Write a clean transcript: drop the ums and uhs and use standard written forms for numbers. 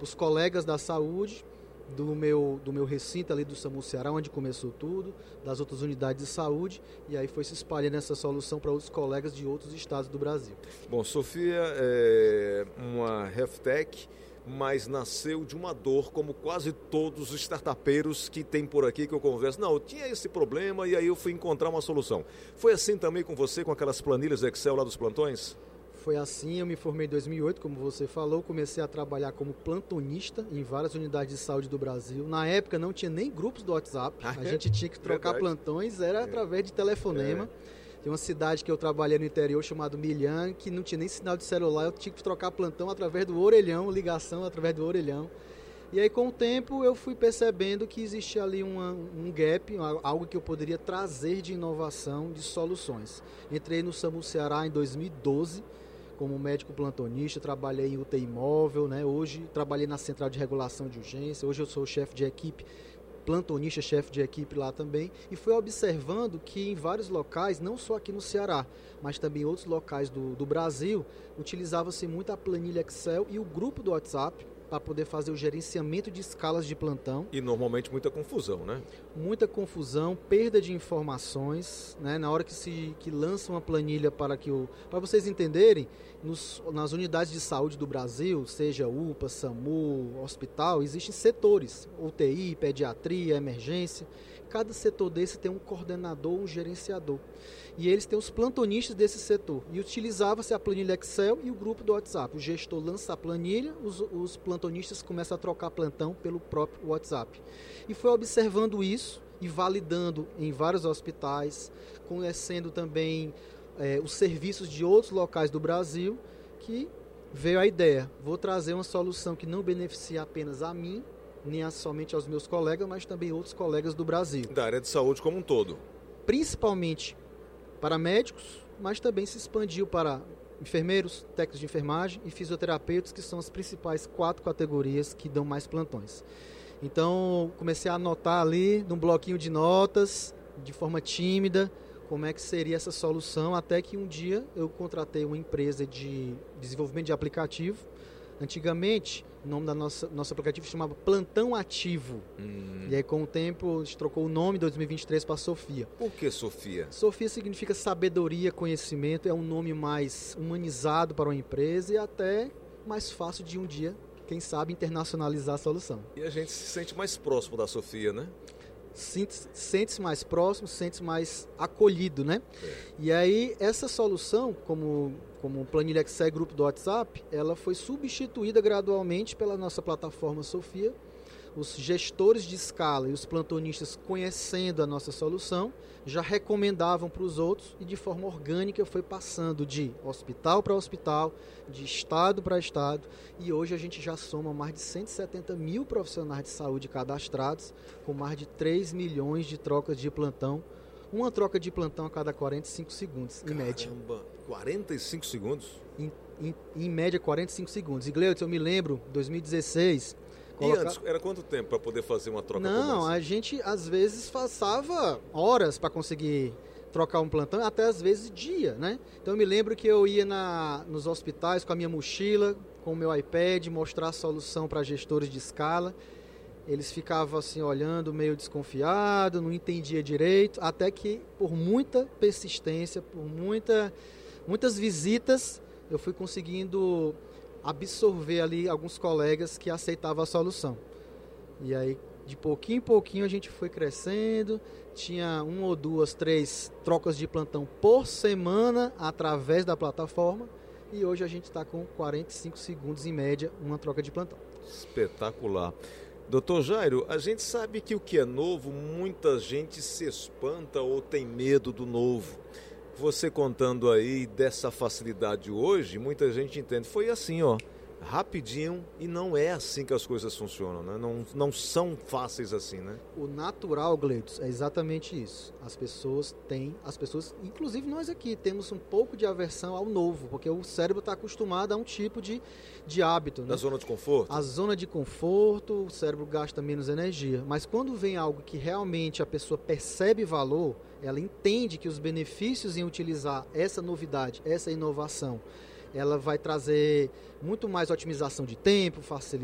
os colegas da saúde, do meu recinto ali do SAMU Ceará, onde começou tudo, das outras unidades de saúde, e aí foi se espalhando essa solução para outros colegas de outros estados do Brasil. Bom, Sofia é uma HealthTech, mas nasceu de uma dor, como quase todos os startupeiros que tem por aqui que eu converso. Não, eu tinha esse problema e aí eu fui encontrar uma solução. Foi assim também com você, com aquelas planilhas Excel lá dos plantões? Foi assim, eu me formei em 2008, como você falou, comecei a trabalhar como plantonista em várias unidades de saúde do Brasil. Na época não tinha nem grupos do WhatsApp, a gente tinha que trocar plantões, era através de telefonema. Tem uma cidade que eu trabalhei no interior chamada Milhã, que não tinha nem sinal de celular, eu tinha que trocar plantão através do orelhão, ligação através do orelhão. E aí com o tempo eu fui percebendo que existia ali um gap, algo que eu poderia trazer de inovação, de soluções. Entrei no SAMU Ceará em 2012, como médico plantonista, trabalhei em UTI móvel, né? Hoje trabalhei na central de regulação de urgência, hoje eu sou chefe de equipe, plantonista, chefe de equipe lá também, e fui observando que em vários locais, não só aqui no Ceará, mas também em outros locais do Brasil, utilizava-se muito a planilha Excel e o grupo do WhatsApp para poder fazer o gerenciamento de escalas de plantão. E normalmente muita confusão, né? Muita confusão, perda de informações, né? Na hora que lança uma planilha para vocês entenderem, nas unidades de saúde do Brasil, seja UPA, SAMU, hospital, existem setores, UTI, pediatria, emergência. Cada setor desse tem um coordenador, um gerenciador. E eles têm os plantonistas desse setor. E utilizava-se a planilha Excel e o grupo do WhatsApp. O gestor lança a planilha, os plantonistas começam a trocar plantão pelo próprio WhatsApp. E foi observando isso e validando em vários hospitais, conhecendo também os serviços de outros locais do Brasil, que veio a ideia. Vou trazer uma solução que não beneficia apenas a mim, nem somente aos meus colegas, mas também outros colegas do Brasil. Da área de saúde como um todo. Principalmente para médicos, mas também se expandiu para enfermeiros, técnicos de enfermagem e fisioterapeutas, que são as principais 4 categorias que dão mais plantões. Então, comecei a anotar ali, num bloquinho de notas, de forma tímida, como é que seria essa solução, até que um dia eu contratei uma empresa de desenvolvimento de aplicativo. Antigamente, o nome da nosso aplicativo se chamava Plantão Ativo. E aí, com o tempo, a gente trocou o nome em 2023 para Sofia. Por que Sofia? Sofia significa sabedoria, conhecimento, é um nome mais humanizado para uma empresa e até mais fácil de um dia, quem sabe, internacionalizar a solução. E a gente se sente mais próximo da Sofia, né? Sente-se mais próximo, sente-se mais acolhido, né? E aí, essa solução, como planilha Excel e grupo do WhatsApp, ela foi substituída gradualmente pela nossa plataforma Sofia. Os gestores de escala e os plantonistas, conhecendo a nossa solução, já recomendavam para os outros e de forma orgânica foi passando de hospital para hospital, de estado para estado, e hoje a gente já soma mais de 170 mil profissionais de saúde cadastrados, com mais de 3 milhões de trocas de plantão. Uma troca de plantão a cada 45 segundos, em média. Caramba, 45 segundos? Em média, 45 segundos. E, Gleudson, eu me lembro, 2016... E antes, era quanto tempo para poder fazer uma troca? Não, a gente às vezes passava horas para conseguir trocar um plantão, até às vezes dia, né? Então eu me lembro que eu ia nos hospitais com a minha mochila, com o meu iPad, mostrar a solução para gestores de escala. Eles ficavam assim olhando, meio desconfiados, não entendia direito, até que por muita persistência, por muitas visitas, eu fui conseguindo absorver ali alguns colegas que aceitavam a solução. E aí, de pouquinho em pouquinho, a gente foi crescendo, tinha 1 ou 2, 3 trocas de plantão por semana através da plataforma, e hoje a gente está com 45 segundos em média, uma troca de plantão. Espetacular. Doutor Jairo, a gente sabe que o que é novo, muita gente se espanta ou tem medo do novo. Você contando aí dessa facilidade hoje, muita gente entende. Foi assim, ó, rapidinho, e não é assim que as coisas funcionam, né? Não são fáceis assim, né? O natural, Gleudson, é exatamente isso. As pessoas, inclusive nós aqui, temos um pouco de aversão ao novo, porque o cérebro está acostumado a um tipo de hábito, né? Da zona de conforto? A zona de conforto, o cérebro gasta menos energia. Mas quando vem algo que realmente a pessoa percebe valor, ela entende que os benefícios em utilizar essa novidade, essa inovação, ela vai trazer muito mais otimização de tempo, facilidade,